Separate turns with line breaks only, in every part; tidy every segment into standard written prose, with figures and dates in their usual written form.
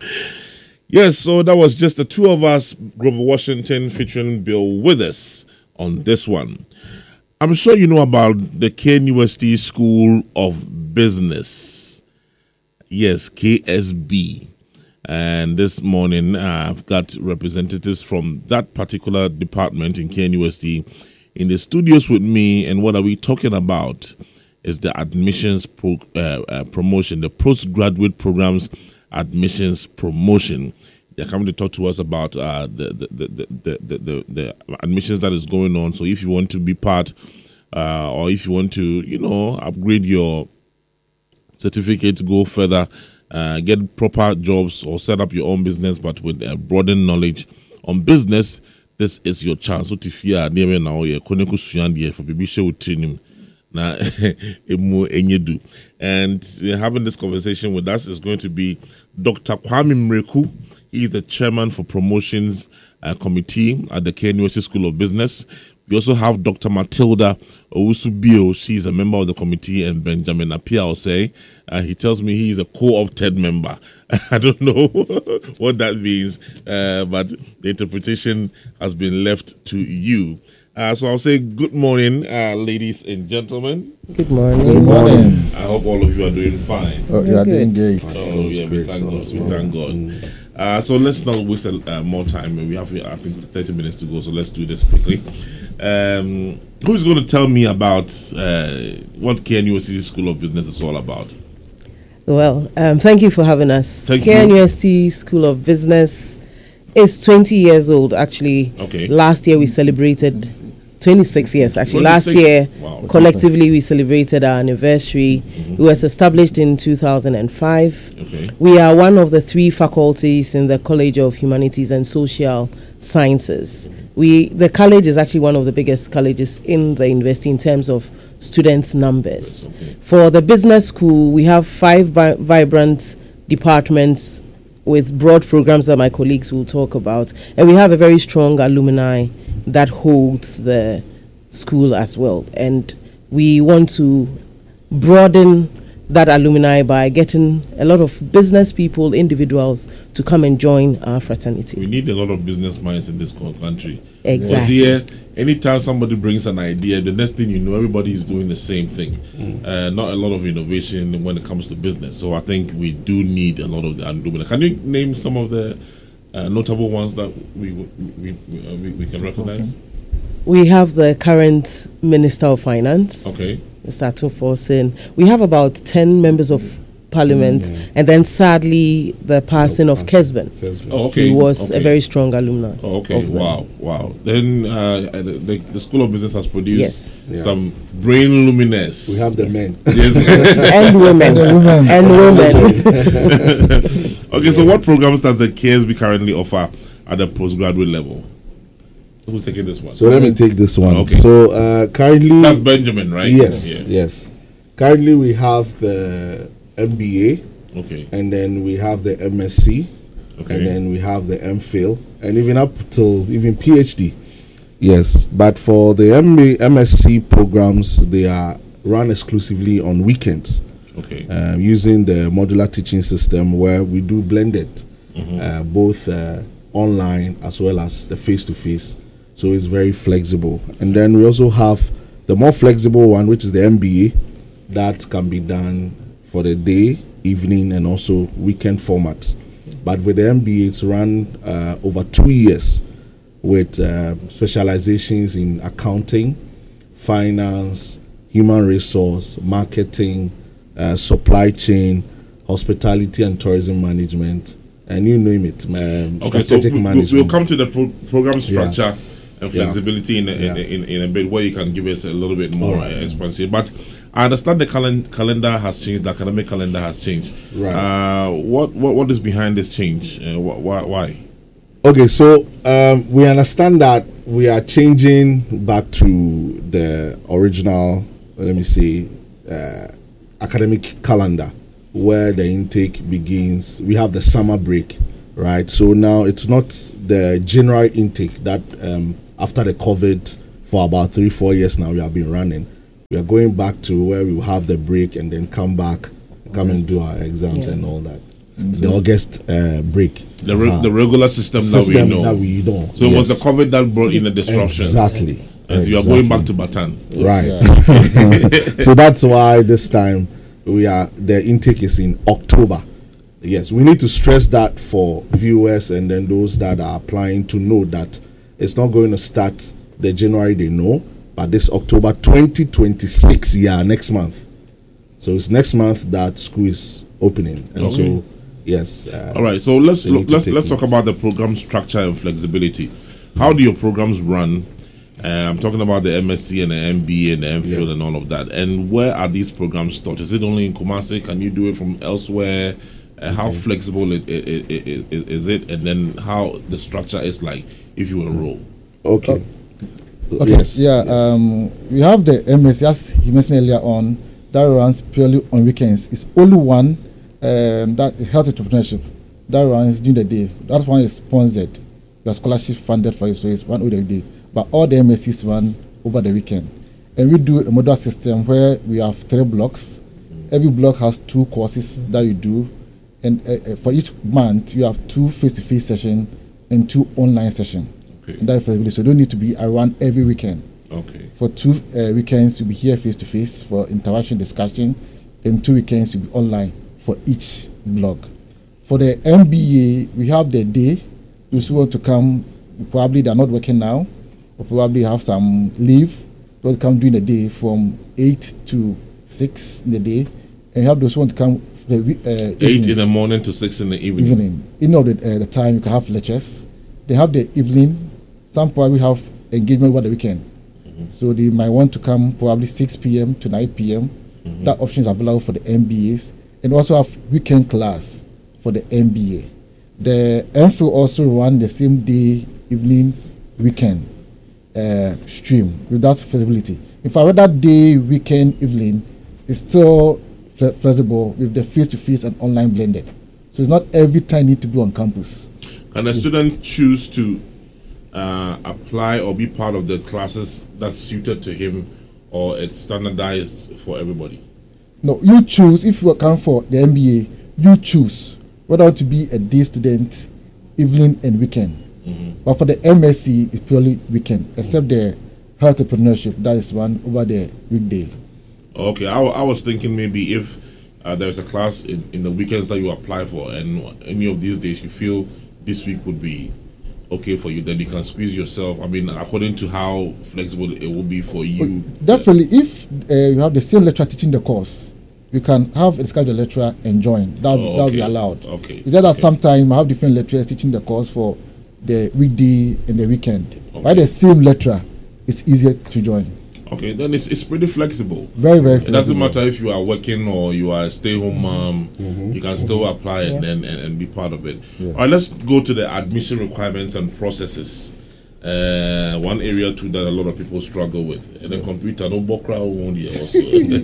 Yes, so that was just the two of us, Grover Washington featuring Bill Withers on this one. I'm sure you know about the KNUST School of Business. Yes, KSB. And this morning, I've got representatives from that particular department in KNUST in the studios with me. And what are we talking about is the admissions promotion, the postgraduate programs admissions promotion. They're coming to talk to us about the admissions that is going on. So if you want to be part or if you want to, upgrade your certificate to go further, get proper jobs or set up your own business, but with broadened knowledge on business, this is your chance. So if you are near now, you're for baby show training. And having this conversation with us is going to be Dr. Kwame Mreku. He is the chairman for promotions committee at the KNUST School of Business. We also have Dr. Matilda Owusu-Bio. She is a member of the committee, and Benjamin Appiah, he tells me he is a co-opted member. I don't know what that means, but the interpretation has been left to you. So I'll say good morning, ladies and gentlemen.
Good morning.
Good morning.
I hope all of you are doing fine.
Oh, you are doing great.
Oh, yeah, we thank God. We thank God. So let's not waste more time. We have, I think, 30 minutes to go, so let's do this quickly. Who's going to tell me about what KNUST School of Business is all about?
Well, thank you for having us.
Thank
KNUST School of Business is 20 years old, actually.
Okay.
Last year we celebrated 26 years, actually.
26?
Last year,
Wow.
collectively, we celebrated our anniversary. It was established in 2005.
Okay.
We are one of the 3 faculties in the College of Humanities and Social Sciences. The college is actually one of the biggest colleges in the university in terms of students' numbers.
Okay.
For the business school, we have 5 vibrant departments with broad programs that my colleagues will talk about. And we have a very strong alumni that holds the school as well. And we want to broaden that alumni by getting a lot of business people, individuals, to come and join our fraternity.
We need a lot of business minds in this country.
Exactly.
Because here, anytime somebody brings an idea, the next thing you know, everybody is doing the same thing. Not a lot of innovation when it comes to business. So I think we do need a lot of the undoing. Can you name some of the notable ones that we can recognize?
We have the current Minister of Finance,
Okay.
Mr. Atunfosin. We have about 10 members of Parliament, and then sadly the passing of Kesben.
Oh, okay.
He was
okay.
a very strong alumni.
Oh, okay. Wow. Then the School of Business has produced some brain luminaires.
We have the men.
Yes.
And women. And women.
Okay, so what programs does the KSB currently offer at the postgraduate level? Who's taking this one?
So let me take this one.
Okay.
So currently,
that's Benjamin, right?
Yes,
Yeah.
yes. Currently, we have the MBA,
Okay.
and then we have the MSc,
Okay.
and then we have the MPhil, and even up till even PhD. Yes, but for the MSc programs, they are run exclusively on weekends.
Okay.
Using the modular teaching system where we do blended, both online as well as the face-to-face. So it's very flexible. And then we also have the more flexible one, which is the MBA, that can be done for the day, evening, and also weekend formats. But with the MBA, it's run over 2 years with specializations in accounting, finance, human resource, marketing, supply chain, hospitality and tourism management, and you name it.
Okay, so we'll come to the program structure and flexibility in a bit, where you can give us a little bit more expansive. But I understand the calendar has changed. The academic calendar has changed.
Right.
What is behind this change? Why?
Okay, so we understand that we are changing back to the original, let me say, academic calendar, where the intake begins. We have the summer break, right? So now it's not the general intake that after the COVID for about 3-4 years now we have been running. We are going back to where we will have the break and then come back, and do our exams and all that. the August break.
The regular system that we know. So it was the COVID that brought in the disruption.
Exactly.
As you are going back to Batan.
Right. So that's why this time the intake is in October. Yes, we need to stress that for viewers and then those that are applying to know that it's not going to start the January they know, but this October 2026, next month. So it's next month that school is opening, and so yes.
All right, so let's talk about the program structure and flexibility. How do your programs run? I'm talking about the MSc and the MBA and the MPhil and all of that. And where are these programs taught? Is it only in Kumasi? Can you do it from elsewhere? How flexible is it? And then how the structure is like if you enroll?
Okay.
Yes. Yeah. We have the MSc, as he mentioned earlier on, that runs purely on weekends. It's only one that health entrepreneurship that runs during the day. That one is sponsored. The scholarship funded for it, so it's one over the day. But all the MSCs run over the weekend. And we do a modular system where we have 3 blocks. Every block has 2 courses that you do. And for each month, you have 2 face-to-face sessions and 2 online sessions.
Okay.
And that is flexibility. So you don't need to be around every weekend.
Okay.
For 2 weekends, you'll be here face-to-face for interaction, discussion. And 2 weekends, you'll be online for each block. For the MBA, we have the day. Those who want to come, probably they're not working now, or probably have some leave. Those come during the day from 8 to 6 in the day. And you have those who want to come
8 in the morning to 6 in the evening.
In of the time, you can have lectures. They have the evening. Some probably have engagement over the weekend. So they might want to come probably 6 p.m. to 9 p.m. That option is available for the MBAs. And also have weekend class for the MBA. The MPhil also run the same day, evening, weekend stream with that flexibility. In fact, that day, weekend, evening is still flexible with the face-to-face and online blended. So it's not every time you need to be on campus.
Can a student choose to apply or be part of the classes that's suited to him, or it's standardized for everybody?
No, you choose. If you come for the MBA, you choose whether to be a day student, evening and weekend. But for the MSc, it's purely weekend, except the health entrepreneurship, that is one over the weekday.
Okay, I was thinking maybe if there's a class in the weekends that you apply for, and any of these days you feel this week would be okay for you, then you can squeeze yourself. I mean, according to how flexible it will be for you.
Definitely, if you have the same lecturer teaching the course, you can have a scheduled lecturer and join. That will be allowed.
Okay.
It's that sometimes I have different lecturers teaching the course for the weekday and the weekend. By the same lecturer, it's easier to join.
Okay, then it's pretty flexible.
Very, very flexible.
It doesn't matter if you are working or you are a stay-home mom. You can still apply and be part of it. Yeah. All right, let's go to the admission requirements and processes. One area too that a lot of people struggle with. And then computer, no bokra won't also.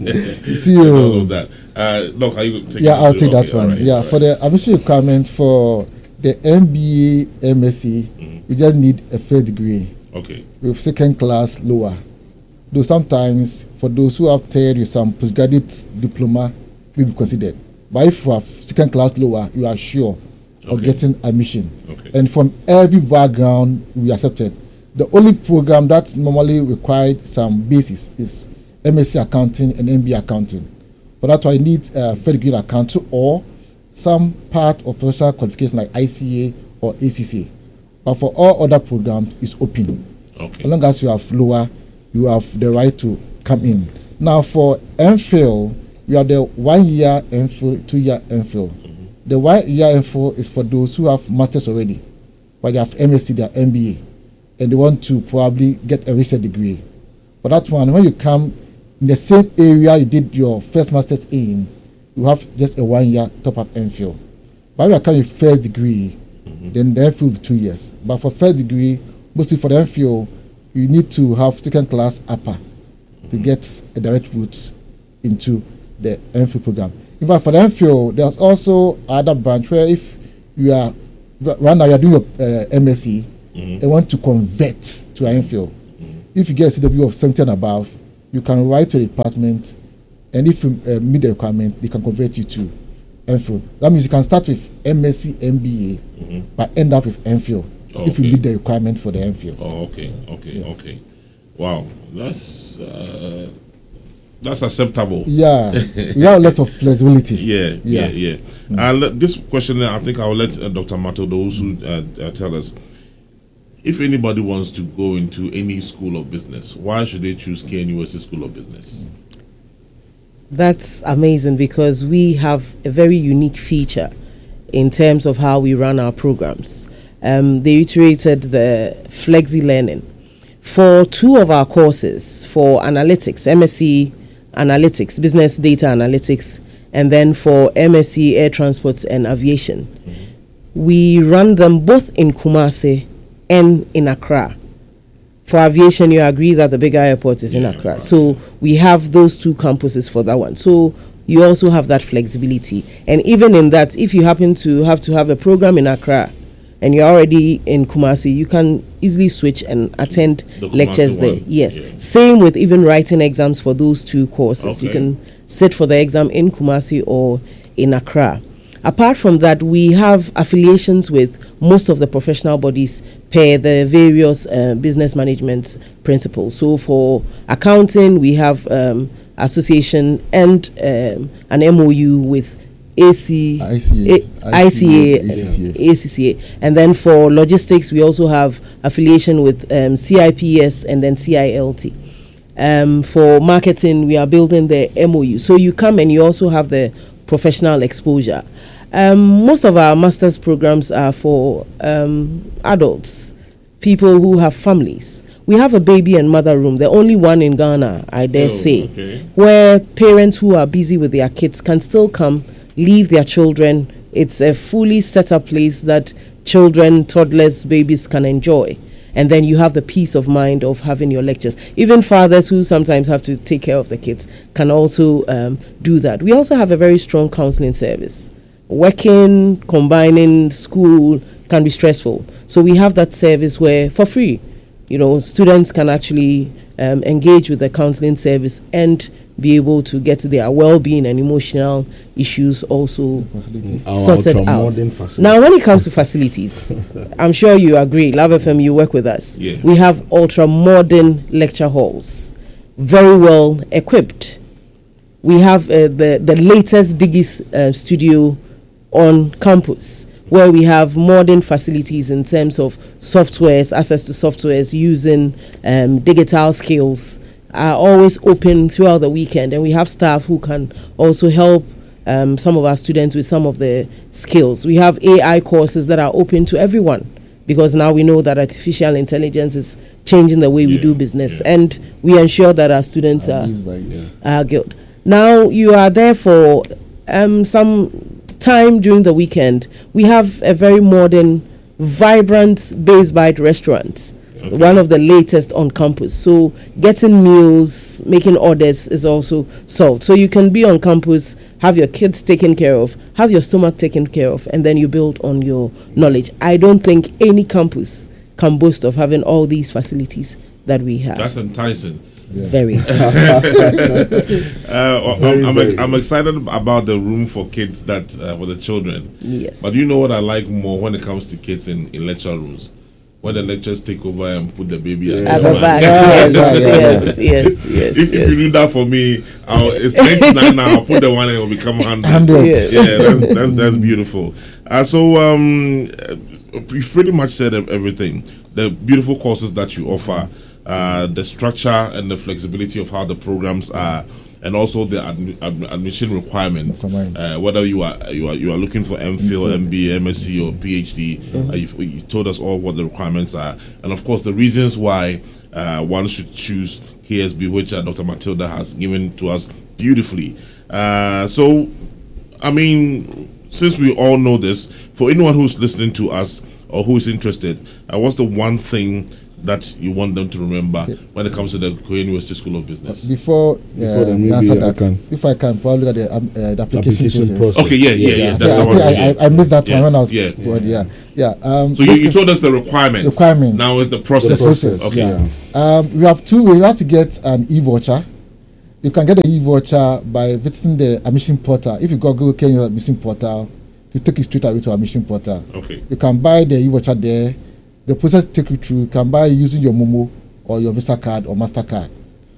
All of that. Look, are you taking
I'll take that one. Right, for the admission requirement for the MBA, MSc, you just need a third degree.
Okay.
With second class lower. Though sometimes for those who have third with some postgraduate diploma will be considered. But if you have second class lower, you are sure of getting admission.
Okay.
And from every background we accepted. The only program that normally required some basis is MSc accounting and MBA accounting. For that, I need third degree accounting or some part of professional qualification like ICA or ACCA. But for all other programs, it's open.
Okay.
As long as you have lower, you have the right to come in. Now for MPhil, we have the 1 year MPhil, 2 year MPhil. The 1 year MPhil is for those who have masters already, but they have MSc, they have MBA, and they want to probably get a research degree. For that one, when you come in the same area you did your first master's in, you have just a 1 year top up MPhil. But when you come with first degree, then the MPhil will be 2 years. But for first degree, mostly for the MPhil, you need to have second class upper to get a direct route into the MPhil program. In fact, for the MPhil, there's also other branch where if you are right now you are doing your MSc and want to convert to an MPhil, if you get a CW of 70 and above, you can write to the department, and if you meet the requirement, they can convert you to MPhil. That means you can start with MSc, MBA, but end up with MPhil if you meet the requirement for the MPhil.
Oh, okay. Wow, that's acceptable.
Yeah, we have a lot of flexibility.
Yeah. This question, I think I'll let Dr. Matilda also tell us. If anybody wants to go into any school of business, why should they choose KNUST School of Business?
That's amazing because we have a very unique feature in terms of how we run our programs. They iterated the flexi learning. For 2 of our courses, for analytics, MSc Analytics, Business Data Analytics, and then for MSc Air Transport and Aviation, we run them both in Kumasi and in Accra. For aviation, you agree that the bigger airport is in Accra. Right. So we have those 2 campuses for that one. So you also have that flexibility. And even in that, if you happen to have a program in Accra and you're already in Kumasi, you can easily switch and attend lectures there. Yes. Yeah. Same with even writing exams for those 2 courses. Okay. You can sit for the exam in Kumasi or in Accra. Apart from that, we have affiliations with most of the professional bodies per the various business management principles. So for accounting, we have association and an MOU with ACCA. And then for logistics, we also have affiliation with CIPS and then CILT. For marketing, we are building the MOU. So you come and you also have the professional exposure. Most of our master's programs are for adults, people who have families. We have a baby and mother room, the only one in Ghana, I dare say, where parents who are busy with their kids can still come, leave their children. It's a fully set up place that children, toddlers, babies can enjoy. And then you have the peace of mind of having your lectures. Even fathers who sometimes have to take care of the kids can also do that. We also have a very strong counseling service. Working, combining school can be stressful. So we have that service where, for free, students can actually engage with the counseling service and be able to get their well-being and emotional issues also sorted out. Now, when it comes to facilities, I'm sure you agree, Love FM, you work with us. Yeah. We have ultra-modern lecture halls, very well equipped. We have the latest Digis studio on campus, where we have modern facilities in terms of softwares, access to softwares using digital skills, are always open throughout the weekend, and we have staff who can also help some of our students with some of the skills. We have AI courses that are open to everyone, because now we know that artificial intelligence is changing the way we do business, and we ensure that our students are good. Now you are there for some time during the weekend. We have a very modern, vibrant Base Bite restaurant, one of the latest on campus. So getting meals, making orders is also solved. So you can be on campus, have your kids taken care of, have your stomach taken care of, and then you build on your knowledge. I don't think any campus can boast of having all these facilities that we have.
That's enticing.
Yeah. Very.
I'm excited about the room for kids that for the children.
Yes.
But you know what I like more when it comes to kids in lecture rooms? When the lecturers take over and put the baby at the back. Yes. If you do that for me, it's 99 now. I'll put the one and it will become 100.
Yes.
Yeah, that's beautiful. So you've pretty much said everything. The beautiful courses that you offer, the structure and the flexibility of how the programs are, and also the admission requirements. Whether you are looking for MPhil, MBA, MSc, or PhD, you told us all what the requirements are, and of course the reasons why one should choose KSB, which Dr. Matilda has given to us beautifully. So, I mean, since we all know this, for anyone who's listening to us or who is interested, what's the one thing that you want them to remember when it comes to the KNUST School of Business?
Before answer that, if I can probably look at the application process.
Okay, yeah.
I missed that one when I was
So you told us the requirements. Now is the process.
Okay. We have two. We have to get an e-voucher, You can get the e-voucher by visiting the admission portal. If you Google Kenya admission portal, you take you straight away to admission portal.
Okay.
You can buy the e-voucher there. The process take you through. You can buy using your Momo or your Visa card or MasterCard.